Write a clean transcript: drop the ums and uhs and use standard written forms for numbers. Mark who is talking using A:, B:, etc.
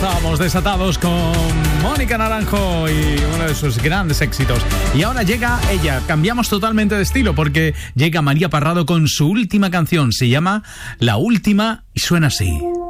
A: Estábamos desatados con Mónica Naranjo y uno de sus grandes éxitos. Y ahora llega ella. Cambiamos totalmente de estilo porque llega María Parrado con su última canción. Se llama La Última y suena así.